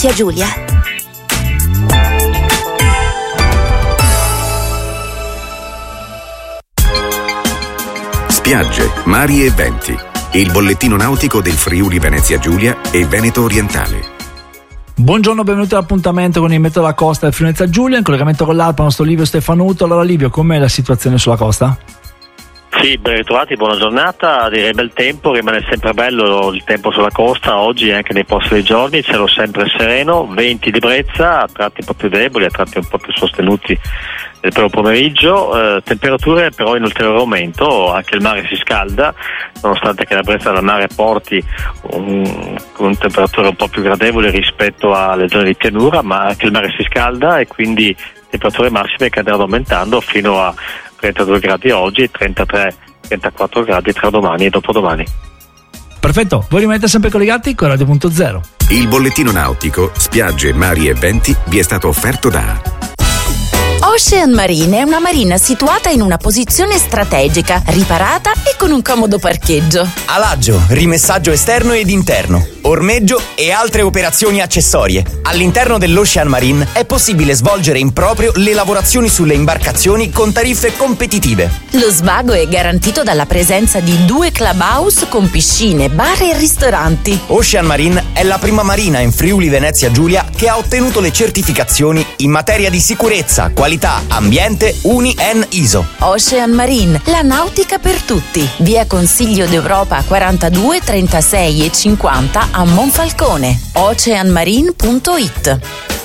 Venezia Giulia. Spiagge, mari e venti. Il bollettino nautico del Friuli Venezia Giulia e Veneto Orientale. Buongiorno, benvenuti all'appuntamento con il Meteo della Costa del Friuli Venezia Giulia, in collegamento con l'Alpa, nostro Livio Stefanuto. Allora Livio, com'è la situazione sulla costa? Sì, ben ritrovati, buona giornata, direi bel tempo, rimane sempre bello il tempo sulla costa oggi e anche nei prossimi giorni, cielo sempre sereno, venti di brezza, a tratti un po' più deboli, a tratti un po' più sostenuti nel primo pomeriggio, temperature però in ulteriore aumento, anche il mare si scalda, nonostante che la brezza del mare porti con temperature un po' più gradevoli rispetto alle zone di pianura, ma anche il mare si scalda e quindi temperature massime che andranno aumentando fino a 32 gradi oggi, 33-34 gradi tra domani e dopodomani. Perfetto, voi rimanete sempre collegati con Radio.0. Il bollettino nautico, spiagge, mari e venti vi è stato offerto da Ocean Marine è una marina situata in una posizione strategica, riparata e con un comodo parcheggio. Alaggio, rimessaggio esterno ed interno, ormeggio e altre operazioni accessorie. All'interno dell'Ocean Marine è possibile svolgere in proprio le lavorazioni sulle imbarcazioni con tariffe competitive. Lo svago è garantito dalla presenza di 2 clubhouse con piscine, bar e ristoranti. Ocean Marine è la prima marina in Friuli Venezia Giulia che ha ottenuto le certificazioni in materia di sicurezza, qualità, ambiente UNI-EN ISO. Ocean Marine, la nautica per tutti. Via Consiglio d'Europa 42, 36 e 50 a Monfalcone. oceanmarine.it.